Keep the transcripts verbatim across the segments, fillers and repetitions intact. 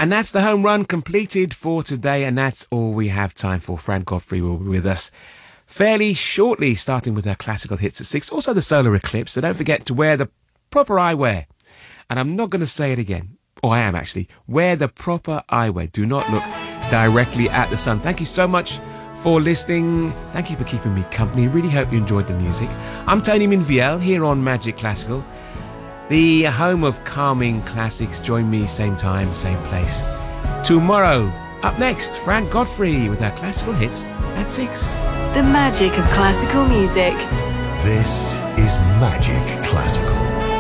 And that's the home run completed for today, and that's all we have time for. Fran Godfrey will be with us fairly shortly, starting with our classical hits at six. Also the solar eclipse, so don't forget to wear the proper eyewear. And I'm not going to say it again. Oh, I am actually. Wear the proper eyewear. Do not look directly at the sun. Thank you so much for listening. Thank you for keeping me company. Really hope you enjoyed the music. I'm Tony Minviel here on Magic Classical, the home of calming classics. Join me same time, same place tomorrow. Up next, Fran Godfrey with our classical hits at six. The magic of classical music. This is Magic Classical.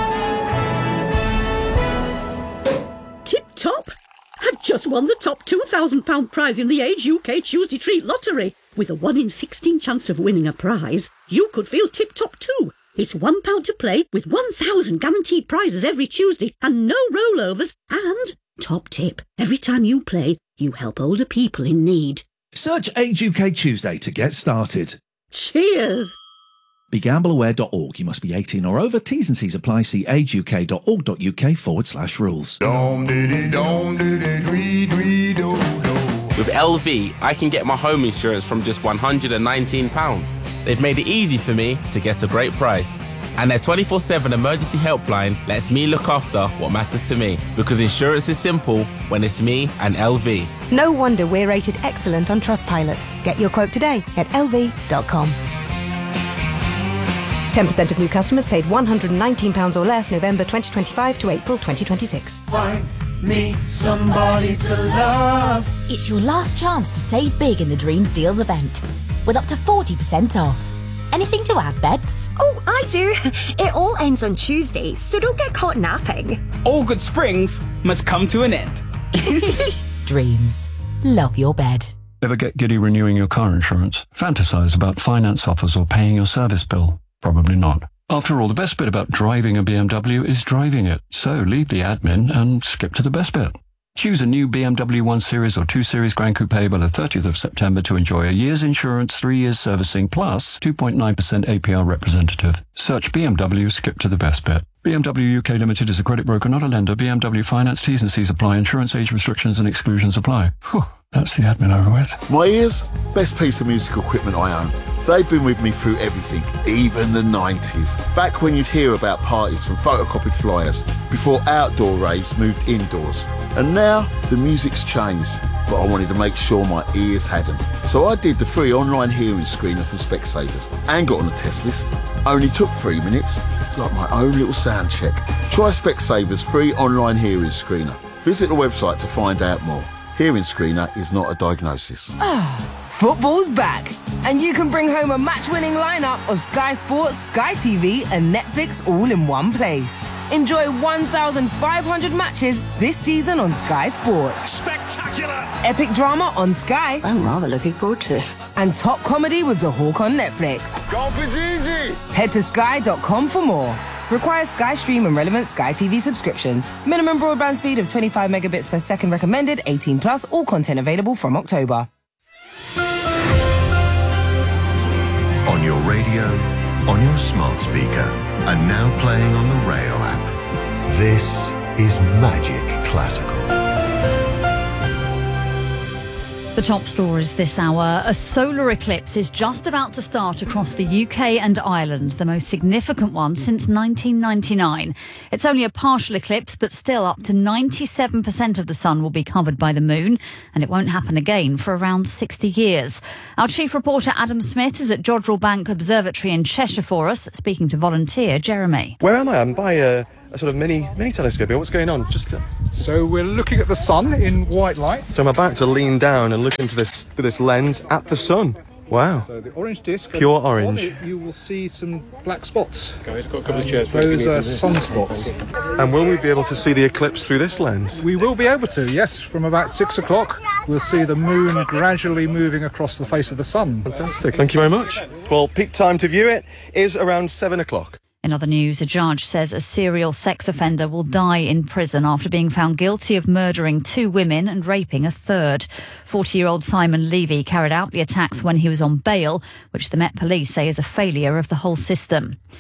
Tip top! I've just won the top two thousand pounds prize in the Age U K Tuesday Treat Lottery. With a one in sixteen chance of winning a prize, you could feel tip top too. It's one pound to play with one thousand guaranteed prizes every Tuesday and no rollovers. And, top tip, every time you play, you help older people in need. Search Age U K Tuesday to get started. Cheers! Be gamble aware dot org. You must be eighteen or over. T's and C's apply. See ageuk.org.uk forward slash rules. With L V, I can get my home insurance from just one hundred nineteen pounds. They've made it easy for me to get a great price. And their twenty-four seven emergency helpline lets me look after what matters to me. Because insurance is simple when it's me and L V. No wonder we're rated excellent on Trustpilot. Get your quote today at L V dot com. ten percent of new customers paid one hundred nineteen pounds or less November twenty twenty-five to April twenty twenty-six. Find me somebody to love. It's your last chance to save big in the Dreams Deals event, with up to forty percent off. Anything to add, Beds? Oh, I do. It all ends on Tuesday, so don't get caught napping. All good springs must come to an end. Dreams. Love your bed. Ever get giddy renewing your car insurance? Fantasize about finance offers or paying your service bill? Probably not. After all, the best bit about driving a B M W is driving it. So leave the admin and skip to the best bit. Choose a new B M W one Series or two Series Grand Coupe by the thirtieth of September to enjoy a year's insurance, three years servicing, plus two point nine percent A P R representative. Search B M W, skip to the best bit. B M W U K Limited is a credit broker, not a lender. B M W Finance, T's and C's apply. Insurance age restrictions and exclusions apply. Whew, that's the admin over with. My ears, best piece of musical equipment I own. They've been with me through everything, even the nineties. Back when you'd hear about parties from photocopied flyers, before outdoor raves moved indoors. And now, the music's changed, but I wanted to make sure my ears hadn't. So I did the free online hearing screener from Specsavers and got on the test list. Only took three minutes. It's like my own little sound check. Try Specsavers free online hearing screener. Visit the website to find out more. Hearing screener is not a diagnosis. Football's back, and you can bring home a match-winning lineup of Sky Sports, Sky T V and Netflix all in one place. Enjoy one thousand five hundred matches this season on Sky Sports. Spectacular! Epic drama on Sky. I'm rather looking forward to it. And top comedy with The Hawk on Netflix. Golf is easy! Head to sky dot com for more. Requires Sky Stream and relevant Sky T V subscriptions. Minimum broadband speed of twenty-five megabits per second recommended, eighteen plus, all content available from October. On your radio, on your smart speaker, and now playing on the Rayo app. This is Magic Classical. The top stories this hour. A solar eclipse is just about to start across the U K and Ireland, the most significant one since nineteen ninety-nine. It's only a partial eclipse, but still up to ninety-seven percent of the sun will be covered by the moon, and it won't happen again for around sixty years. Our chief reporter Adam Smith is at Jodrell Bank Observatory in Cheshire for us, speaking to volunteer Jeremy. Where am I? I'm by a, a sort of mini mini telescope here. What's going on? Just uh... So we're looking at the sun in white light. So I'm about to lean down and look into this through this lens at the sun. Wow. So the orange disc. Pure orange. On it, you will see some black spots. Guys, got a couple of chairs. Those are sunspots. And will we be able to see the eclipse through this lens? We will be able to, yes. From about six o'clock, we'll see the moon gradually moving across the face of the sun. Fantastic. Thank you very much. Well, peak time to view it is around seven o'clock. In other news, a judge says a serial sex offender will die in prison after being found guilty of murdering two women and raping a third. forty-year-old Simon Levy carried out the attacks when he was on bail, which the Met Police say is a failure of the whole system.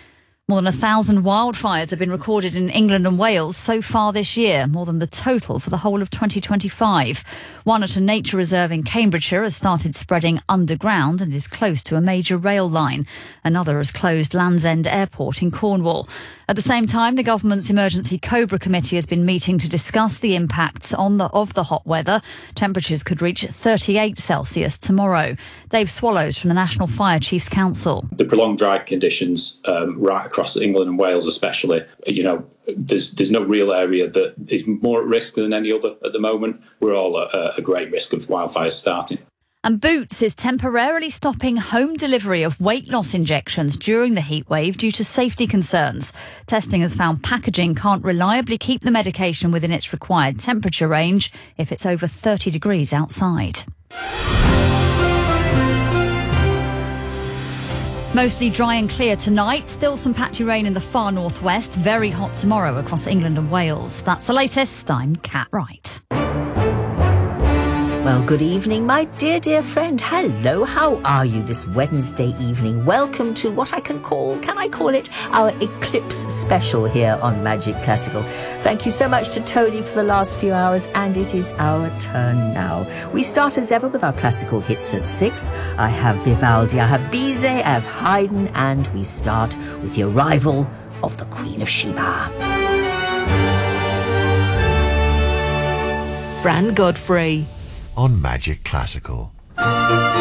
More than a thousand wildfires have been recorded in England and Wales so far this year, more than the total for the whole of twenty twenty-five. One at a nature reserve in Cambridgeshire has started spreading underground and is close to a major rail line. Another has closed Land's End Airport in Cornwall. At the same time, the government's Emergency Cobra Committee has been meeting to discuss the impacts on the, of the hot weather. Temperatures could reach thirty-eight Celsius tomorrow. Dave Swallows from the National Fire Chiefs Council. The prolonged dry conditions um, right across England and Wales especially, you know, there's there's no real area that is more at risk than any other at the moment. We're all at a, a great risk of wildfires starting. And Boots is temporarily stopping home delivery of weight loss injections during the heatwave due to safety concerns. Testing has found packaging can't reliably keep the medication within its required temperature range if it's over thirty degrees outside. Mostly dry and clear tonight. Still some patchy rain in the far northwest. Very hot tomorrow across England and Wales. That's the latest. I'm Kat Wright. Well, good evening, my dear, dear friend. Hello, how are you this Wednesday evening? Welcome to what I can call, can I call it, our Eclipse special here on Magic Classical. Thank you so much to Tony for the last few hours, and it is our turn now. We start as ever with our classical hits at six. I have Vivaldi, I have Bizet, I have Haydn, and we start with the arrival of the Queen of Sheba. Fran Godfrey on Magic Classical.